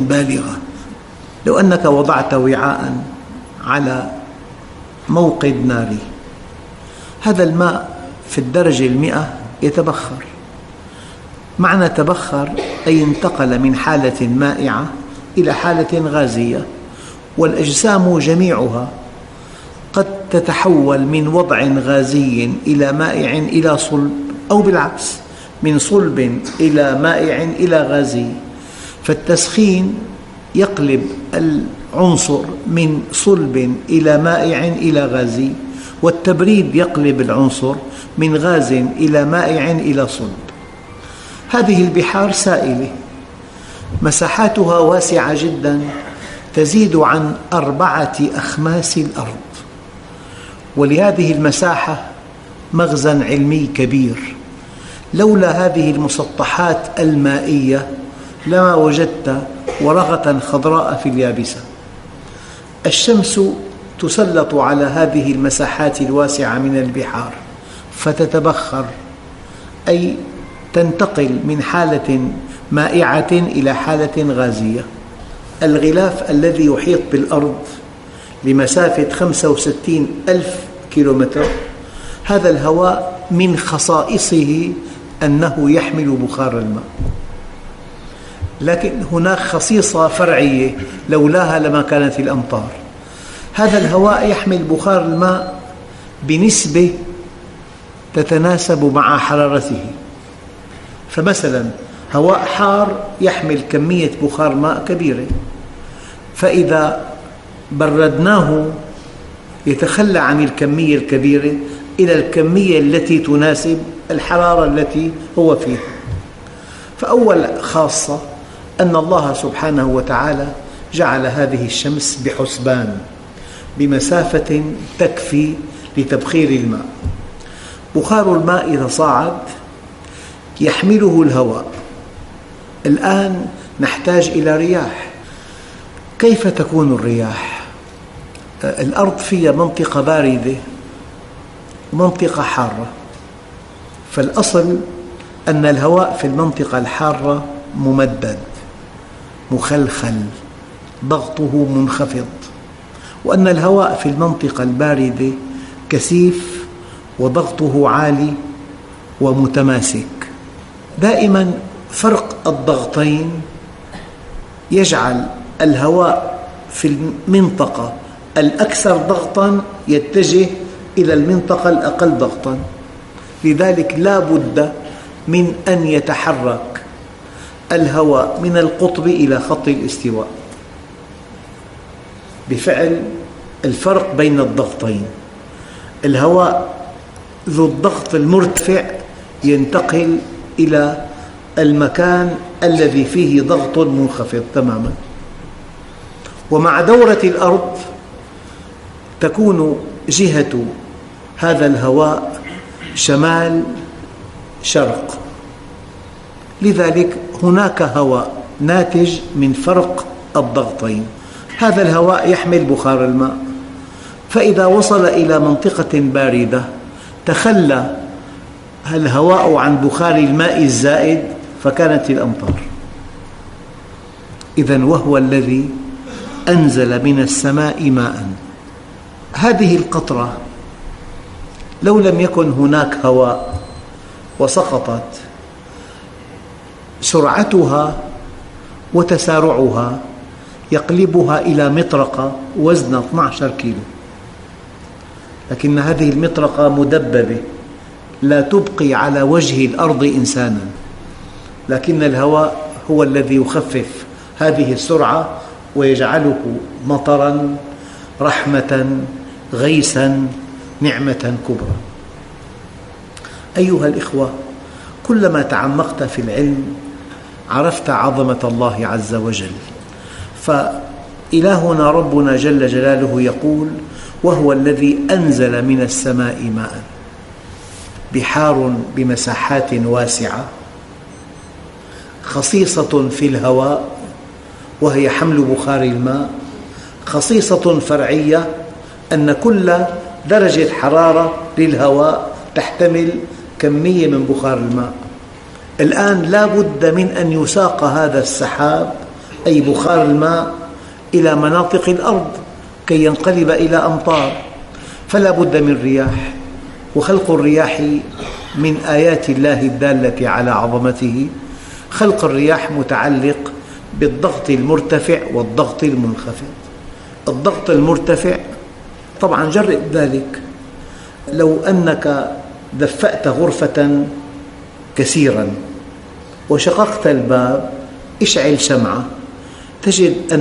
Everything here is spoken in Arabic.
بالغة. لو أنك وضعت وعاء على موقد ناري، هذا الماء في الدرجة 100 يتبخر. معنى تبخر أي انتقل من حالة مائعة إلى حالة غازية، والأجسام جميعها قد تتحول من وضع غازي إلى مائع إلى صلب، أو بالعكس من صلب إلى مائع إلى غازي. فالتسخين يقلب العنصر من صلب إلى مائع إلى غازي، والتبريد يقلب العنصر من غاز إلى مائع إلى صلب. هذه البحار سائلة، مساحاتها واسعة جدا، تزيد عن 4 أخماس الأرض، ولهذه المساحة مخزن علمي كبير. لولا هذه المسطحات المائية لما وجدت ورقة خضراء في اليابسة. الشمس تسلط على هذه المساحات الواسعة من البحار فتتبخر، أي تنتقل من حالة مائعة إلى حالة غازية. الغلاف الذي يحيط بالأرض لمسافة 65,000 كيلومتر، هذا الهواء من خصائصه أنه يحمل بخار الماء، لكن هناك خصيصة فرعية لولاها لما كانت الأمطار. هذا الهواء يحمل بخار الماء بنسبة تتناسب مع حرارته. فمثلا هواء حار يحمل كمية بخار ماء كبيرة، فإذا بردناه يتخلى عن الكمية الكبيرة إلى الكمية التي تناسب الحرارة التي هو فيها. فأول خاصة أن الله سبحانه وتعالى جعل هذه الشمس بحسبان بمسافة تكفي لتبخير الماء. بخار الماء إذا صعد يحمله الهواء. الآن نحتاج إلى رياح. كيف تكون الرياح؟ الأرض فيها منطقة باردة ومنطقة حارة، فالأصل أن الهواء في المنطقة الحارة ممدد مخلخل ضغطه منخفض، وأن الهواء في المنطقة الباردة كثيف وضغطه عالي ومتماسك. دائما فرق الضغطين يجعل الهواء في المنطقة الأكثر ضغطاً يتجه إلى المنطقة الأقل ضغطاً. لذلك لا بد من أن يتحرك الهواء من القطب إلى خط الاستواء بفعل الفرق بين الضغطين. الهواء ذو الضغط المرتفع ينتقل إلى المكان الذي فيه ضغط منخفض تماماً. ومع دورة الأرض تكون جهة هذا الهواء شمال شرق، لذلك هناك هواء ناتج من فرق الضغطين. هذا الهواء يحمل بخار الماء، فإذا وصل إلى منطقة باردة تخلى الهواء عن بخار الماء الزائد فكانت الأمطار. إذن وهو الذي أنزل من السماء ماء. هذه القطرة لو لم يكن هناك هواء وسقطت، سرعتها وتسارعها يقلبها إلى مطرقة وزنها 12 كيلو، لكن هذه المطرقة مدببة لا تبقي على وجه الأرض إنسانا، لكن الهواء هو الذي يخفف هذه السرعة ويجعله مطراً، رحمة، غيثاً، نعمة كبرى. أيها الإخوة، كلما تعمقت في العلم عرفت عظمة الله عز وجل. فإلهنا ربنا جل جلاله يقول: وهو الذي أنزل من السماء ماء. بحار بمساحات واسعة خصيصة في الهواء وهي حمل بخار الماء، خصيصة فرعية أن كل درجة حرارة للهواء تحتمل كمية من بخار الماء. الآن لا بد من أن يساق هذا السحاب أي بخار الماء إلى مناطق الأرض كي ينقلب إلى أمطار، فلا بد من رياح. وخلق الرياح من آيات الله الدالة على عظمته. خلق الرياح متعلق بالضغط المرتفع والضغط المنخفض. الضغط المرتفع طبعا جرب ذلك، لو أنك دفأت غرفة كثيرا وشققت الباب، اشعل شمعة، تجد أن